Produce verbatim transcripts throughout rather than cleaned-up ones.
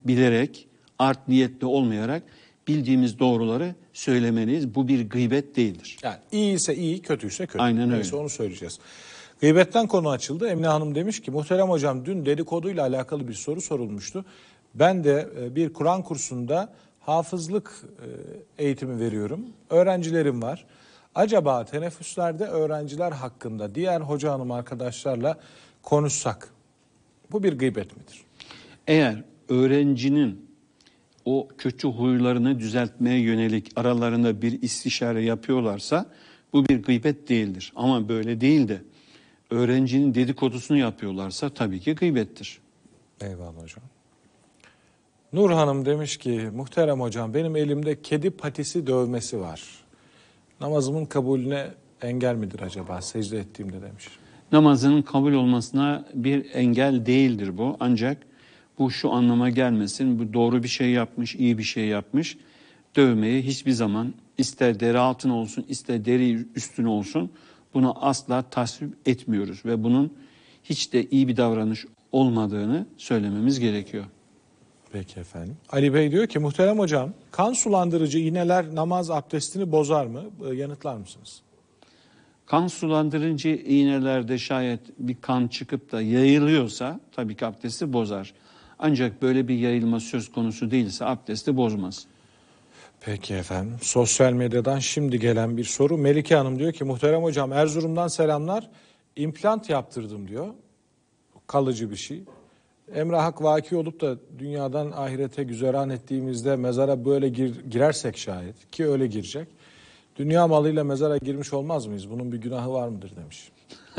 bilerek, art niyetli olmayarak bildiğimiz doğruları söylemeliyiz. Bu bir gıybet değildir. Yani iyi ise iyi, kötüyse kötü. Aynen öyle. Neyse onu söyleyeceğiz. Gıybetten konu açıldı. Emine Hanım demiş ki, muhterem hocam dün dedikoduyla alakalı bir soru sorulmuştu. Ben de bir Kur'an kursunda hafızlık eğitimi veriyorum. Öğrencilerim var. Acaba teneffüslerde öğrenciler hakkında diğer hoca hanım arkadaşlarla konuşsak bu bir gıybet midir? Eğer öğrencinin o kötü huylarını düzeltmeye yönelik aralarında bir istişare yapıyorlarsa bu bir gıybet değildir. Ama böyle değil de öğrencinin dedikodusunu yapıyorlarsa tabii ki gıybettir. Eyvallah hocam. Nur Hanım demiş ki, muhterem hocam benim elimde kedi patisi dövmesi var. Namazımın kabulüne engel midir acaba secde ettiğimde demiş. Namazının kabul olmasına bir engel değildir bu. Ancak bu şu anlama gelmesin, bu doğru bir şey yapmış, iyi bir şey yapmış. Dövmeyi hiçbir zaman ister deri altın olsun, ister deri üstüne olsun bunu asla tasvip etmiyoruz. Ve bunun hiç de iyi bir davranış olmadığını söylememiz gerekiyor. Peki efendim. Ali Bey diyor ki, muhterem hocam kan sulandırıcı iğneler namaz abdestini bozar mı? Yanıtlar mısınız? Kan sulandırıcı iğnelerde şayet bir kan çıkıp da yayılıyorsa tabii ki abdesti bozar. Ancak böyle bir yayılma söz konusu değilse abdesti bozmaz. Peki efendim. Sosyal medyadan şimdi gelen bir soru. Melike Hanım diyor ki, muhterem hocam Erzurum'dan selamlar. İmplant yaptırdım diyor. Kalıcı bir şey. Emre hak vaki olup da dünyadan ahirete güzeran ettiğimizde mezara böyle gir, girersek şayet, ki öyle girecek. Dünya malıyla mezara girmiş olmaz mıyız? Bunun bir günahı var mıdır demiş.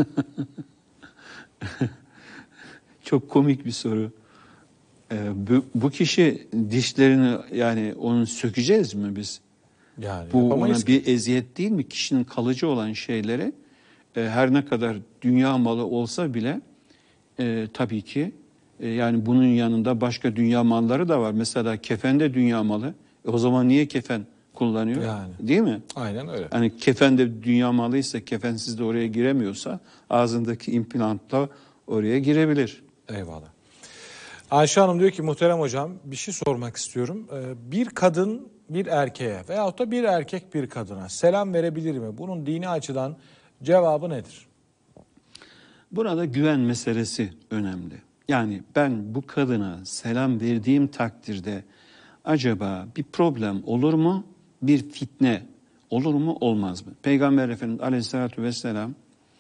Çok komik bir soru. Ee, bu, bu kişi dişlerini yani onun sökeceğiz mi biz? Yani bu ona bir eziyet değil mi? Kişinin kalıcı olan şeyleri e, her ne kadar dünya malı olsa bile e, tabii ki e, yani bunun yanında başka dünya malları da var. Mesela kefen de dünya malı. E, o zaman niye kefen kullanıyor? Yani. Değil mi? Aynen öyle. Yani kefen de dünya malıysa, kefensiz de oraya giremiyorsa ağzındaki implantla oraya girebilir. Eyvallah. Ayşe Hanım diyor ki, muhterem hocam bir şey sormak istiyorum. Bir kadın bir erkeğe veyahut da bir erkek bir kadına selam verebilir mi? Bunun dini açıdan cevabı nedir? Burada güven meselesi önemli. Yani ben bu kadına selam verdiğim takdirde acaba bir problem olur mu? Bir fitne olur mu olmaz mı? Peygamber Efendimiz Aleyhisselatü Vesselam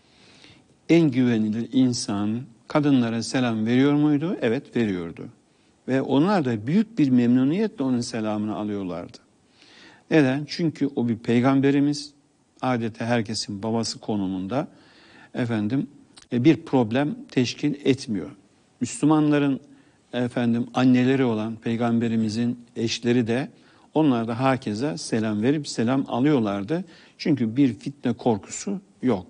en güvenilir insan kadınlara selam veriyor muydu? Evet, veriyordu. Ve onlar da büyük bir memnuniyetle onun selamını alıyorlardı. Neden? Çünkü o bir peygamberimiz, adeta herkesin babası konumunda, efendim bir problem teşkil etmiyor. Müslümanların efendim anneleri olan peygamberimizin eşleri de onlar da hakeza selam verip selam alıyorlardı. Çünkü bir fitne korkusu yok.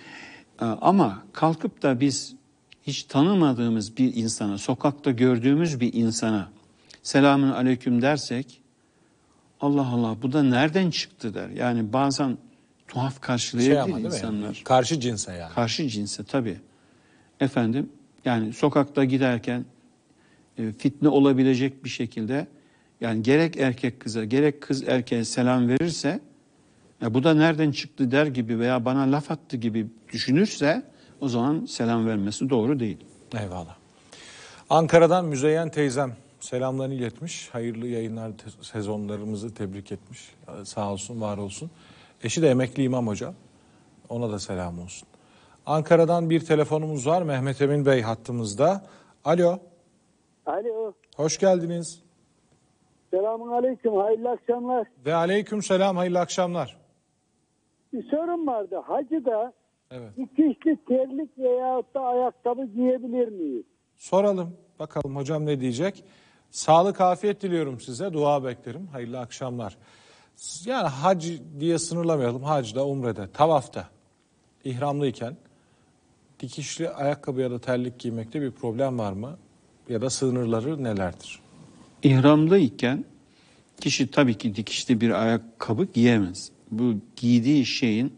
Ama kalkıp da biz hiç tanımadığımız bir insana, sokakta gördüğümüz bir insana selamun aleyküm dersek, Allah Allah bu da nereden çıktı der. Yani bazen tuhaf karşılayabilir şey insanlar. Yani, karşı cinse yani. Karşı cinse tabii. Efendim yani sokakta giderken e, fitne olabilecek bir şekilde yani gerek erkek kıza gerek kız erkeğe selam verirse ya bu da nereden çıktı der gibi veya bana laf attı gibi düşünürse o zaman selam vermesi doğru değil. Eyvallah. Ankara'dan Müzeyyen teyzem selamlarını iletmiş. Hayırlı yayınlar sezonlarımızı tebrik etmiş. Sağ olsun, var olsun. Eşi de emekli imam hoca. Ona da selam olsun. Ankara'dan bir telefonumuz var. Mehmet Emin Bey hattımızda. Alo. Alo. Hoş geldiniz. Selamun aleyküm. Hayırlı akşamlar. Ve aleyküm selam. Hayırlı akşamlar. Bir sorun vardı. Hacıda evet. dikişli terlik veyahut da ayakkabı giyebilir miyiz? Soralım. Bakalım hocam ne diyecek? Sağlık, afiyet diliyorum size. Dua beklerim. Hayırlı akşamlar. Yani hac diye sınırlamayalım. Hacda, umrede, tavafta, ihramlıyken dikişli ayakkabı ya da terlik giymekte bir problem var mı? Ya da sınırları nelerdir? İhramlıyken kişi tabii ki dikişli bir ayakkabı giyemez. Bu giydiği şeyin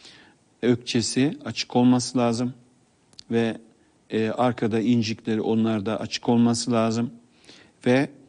ökçesi açık olması lazım ve e, arkada incikleri onlar da açık olması lazım ve